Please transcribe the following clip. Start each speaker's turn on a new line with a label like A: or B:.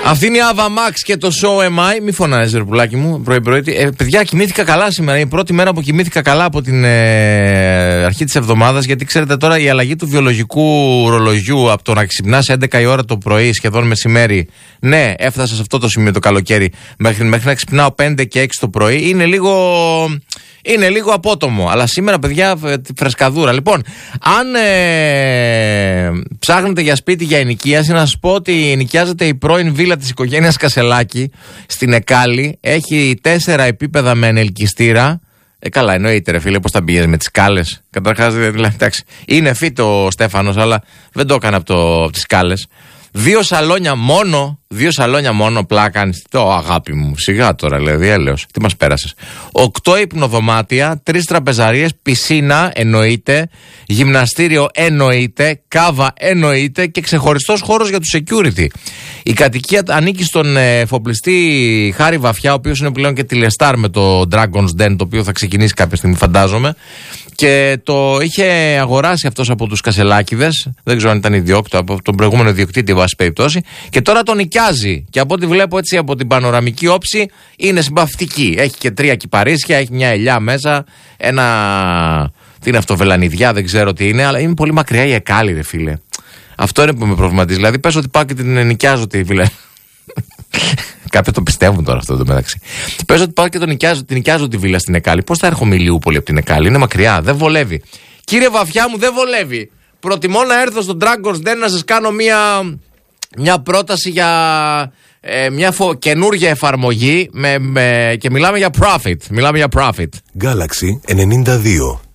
A: Αυτή είναι η Ava Max και το Show Am I. Μη φωνάζεις ρε πουλάκι μου, πρωί. Παιδιά, κοιμήθηκα καλά σήμερα. Είναι η πρώτη μέρα που κοιμήθηκα καλά από την αρχή της εβδομάδας. Γιατί ξέρετε τώρα η αλλαγή του βιολογικού ρολογιού από το να ξυπνάς 11 η ώρα το πρωί, σχεδόν μεσημέρι. Ναι, έφτασα σε αυτό το σημείο το καλοκαίρι. Μέχρι να ξυπνάω 5 και 6 το πρωί. Είναι λίγο απότομο. Αλλά σήμερα, παιδιά, φρεσκαδούρα. Λοιπόν, αν ψάχνετε για σπίτι για ενοικίαση, να σας πω ότι ενοικιάζεται η πρώην βίλα της οικογένειας Κασελάκη στην Εκάλη. Έχει 4 επίπεδα με ενελκυστήρα. Καλά, εννοείται, ρε φίλε, πώς θα πήγες με τις σκάλες. Καταρχάς, δηλαδή, εντάξει, είναι φύτο ο Στέφανος, αλλά δεν το έκανε από τις σκάλες. 2 σαλόνια μόνο, πλάκα. Το αγάπη μου, σιγά τώρα, δηλαδή, έλεος. Τι μας πέρασες. 8 υπνοδωμάτια, 3 τραπεζαρίες, πισίνα, εννοείται, γυμναστήριο, εννοείται, κάβα, εννοείται και ξεχωριστός χώρος για τους security. Η κατοικία ανήκει στον εφοπλιστή Χάρη Βαφιά, ο οποίος είναι πλέον και τηλεστάρ με το Dragon's Den, το οποίο θα ξεκινήσει κάποια στιγμή, φαντάζομαι. Και το είχε αγοράσει αυτός από τους Κασελάκηδες. Δεν ξέρω αν ήταν ιδιόκτητο, από τον προηγούμενο ιδιοκτήτη, βάση περιπτώσει. Και τώρα τον νοικιάζει. Και από ό,τι βλέπω έτσι από την πανοραμική όψη, είναι συμπαυτική. Έχει και 3 κυπαρίσια, έχει μια ελιά μέσα. Τι είναι αυτό, βελανιδιά, δεν ξέρω τι είναι, αλλά είναι πολύ μακριά η Εκάλη, ρε φίλε. Αυτό είναι που με προβληματίζει. Δηλαδή, πες ότι πάω και την νοικιάζω τη βίλα. Κάποιοι το πιστεύουν τώρα αυτό το μεταξύ. Πες ότι πάω και την νοικιάζω τη βίλα στην Εκάλη. Πώς θα έρχομαι Ηλιούπολη από την Εκάλη? Είναι μακριά, δεν βολεύει. Κύριε Βαφιά μου, δεν βολεύει. Προτιμώ να έρθω στο Dragon's Den να σας κάνω μια πρόταση για μια καινούργια εφαρμογή και μιλάμε για profit. Galaxy 92.